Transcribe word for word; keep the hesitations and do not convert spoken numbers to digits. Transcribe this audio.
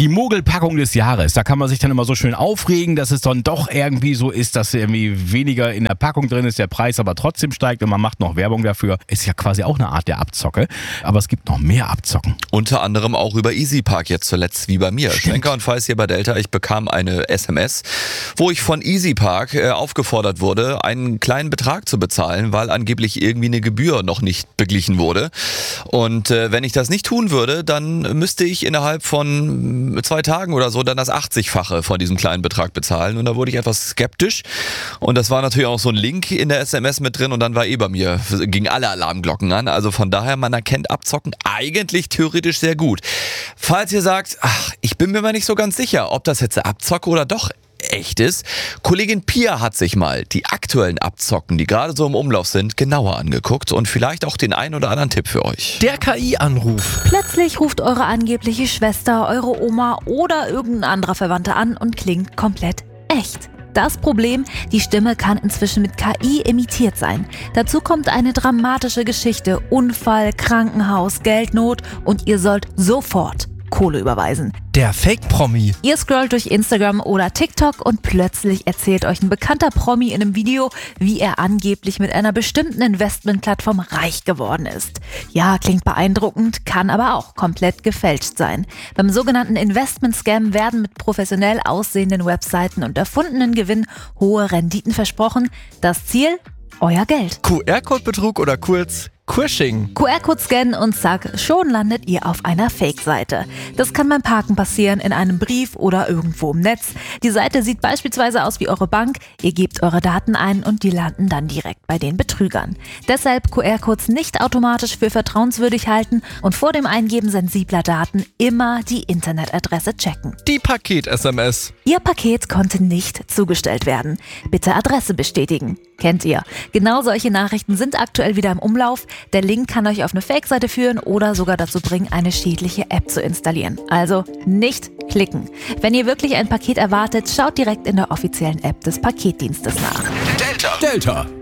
Die Mogelpackung des Jahres, da kann man sich dann immer so schön aufregen, dass es dann doch irgendwie so ist, dass irgendwie weniger in der Packung drin ist, der Preis aber trotzdem steigt und man macht noch Werbung dafür. Ist ja quasi auch eine Art der Abzocke, aber es gibt noch mehr Abzocken. Unter anderem auch über EasyPark jetzt zuletzt wie bei mir. Stimmt. Schlenker und Falls hier bei Delta, ich bekam eine S M S, wo ich von EasyPark äh, aufgefordert wurde, einen kleinen Betrag zu bezahlen, weil angeblich irgendwie eine Gebühr noch nicht beglichen wurde. Und äh, wenn ich das nicht tun würde, dann müsste ich innerhalb von zwei Tagen oder so dann das achtzigfache von diesem kleinen Betrag bezahlen. Und da wurde ich etwas skeptisch. Und das war natürlich auch so ein Link in der S M S mit drin und dann war eh bei mir, gingen alle Alarmglocken an. Also von daher, man erkennt Abzocken eigentlich theoretisch sehr gut. Falls ihr sagt, ach, ich bin mir mal nicht so ganz sicher, ob das jetzt Abzocke oder doch echt ist. Kollegin Pia hat sich mal die aktuellen Abzocken, die gerade so im Umlauf sind, genauer angeguckt und vielleicht auch den einen oder anderen Tipp für euch. Der K I-Anruf. Plötzlich ruft eure angebliche Schwester, eure Oma oder irgendein anderer Verwandter an und klingt komplett echt. Das Problem, die Stimme kann inzwischen mit K I imitiert sein. Dazu kommt eine dramatische Geschichte, Unfall, Krankenhaus, Geldnot und ihr sollt sofort Kohle überweisen. Der Fake-Promi. Ihr scrollt durch Instagram oder TikTok und plötzlich erzählt euch ein bekannter Promi in einem Video, wie er angeblich mit einer bestimmten Investmentplattform reich geworden ist. Ja, klingt beeindruckend, kann aber auch komplett gefälscht sein. Beim sogenannten Investment-Scam werden mit professionell aussehenden Webseiten und erfundenen Gewinn hohe Renditen versprochen. Das Ziel? Euer Geld. Q R-Code-Betrug oder kurz Quishing. Q R-Code scannen und zack, schon landet ihr auf einer Fake-Seite. Das kann beim Parken passieren, in einem Brief oder irgendwo im Netz. Die Seite sieht beispielsweise aus wie eure Bank, ihr gebt eure Daten ein und die landen dann direkt bei den Betrügern. Deshalb Q R-Codes nicht automatisch für vertrauenswürdig halten und vor dem Eingeben sensibler Daten immer die Internetadresse checken. Die Paket-S M S. Ihr Paket konnte nicht zugestellt werden. Bitte Adresse bestätigen. Kennt ihr. Genau solche Nachrichten sind aktuell wieder im Umlauf. Der Link kann euch auf eine Fake-Seite führen oder sogar dazu bringen, eine schädliche App zu installieren. Also nicht klicken. Wenn ihr wirklich ein Paket erwartet, schaut direkt in der offiziellen App des Paketdienstes nach. Delta. Delta.